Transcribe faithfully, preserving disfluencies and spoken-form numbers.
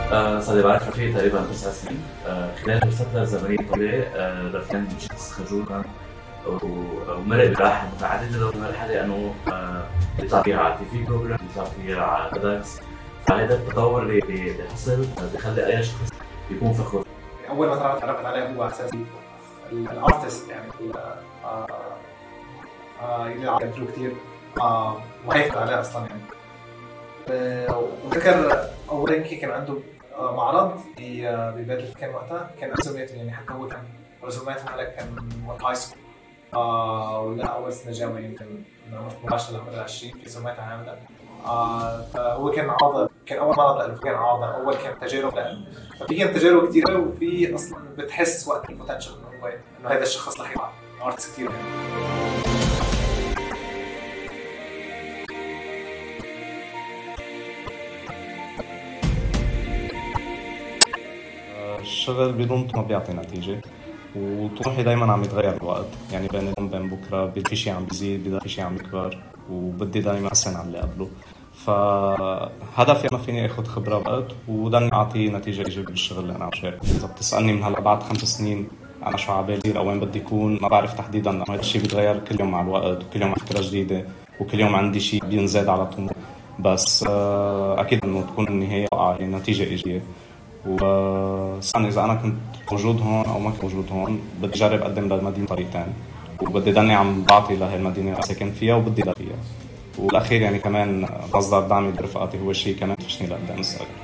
آه، صار لي بعرف رفيقي تقريبا تسع سنين. آه، خلال الفترة الزمنية الطويلة آه، رفيقي شخص خجول ومرق بمراحل متعددة، ومرحلة إنه آه، يطلع فيها على تي في بروجرام، يطلع فيها على تيدكس. فهذا التطور اللي اللي حصل بيخلي أي شخص يكون فخور. أول ما تعرفت عليه هو أساسي الارتست، يعني آه آه اللي عملوا كتير آه وهيك عليه أصلاً يعني. وذكر أولاً كي كان عنده معرض ببدل كان وقتها كان رسوماته، يعني حتى هو كان رسوماته على كان هاي سكول آه ولا أول سنة جامعة، يمكن من عمر ثمانية عشر لعمر عشرين في رسوماته عاملة. آه فهو كان عارضة، كان أول معرض له، كان عارضة أول كان تجارب له، ففي كان تجارب كتيرة، وفي أصلاً بتحس وقت البوتنشل إنه هو إنه هذا الشخص رح يطلع أرتس كتير يعني. الشغل بدون طموح بيعطي نتيجة، وطموحي دايما عم يتغير الوقت، يعني بين اليوم بين بكرة في شيء عم بيزيد، بدا في شيء عم يكبر، وبدي دايما أحسن على اللي قبله. فهدفي أنا فيني أخذ خبرة وقت وضلني أعطي نتيجة إيجابية بالشغل اللي أنا عم شارك. إذا بتسألني من هلا بعد خمس سنين أنا شو عبالي يصير أو وين بدي أكون، ما بعرف تحديدا. هذا الشيء بيتغير كل يوم مع الوقت، وكل يوم فكرة جديدة، وكل يوم عندي شيء بينزاد على طول. بس أكيد إنه تكون النهاية يعني نتيجة إيجابية. وسألني إذا أنا كنت موجود هون أو ما كنت موجود هون، بدي جرب أقدم للمدينة طريقتين، وبدي داني عم بعطي لهي المدينة اللي ساكن فيها وبدي لا فيها. والأخير يعني كمان مصدر دعمي برفقاتي هو شيء كمان تفشني لقدام الصغير.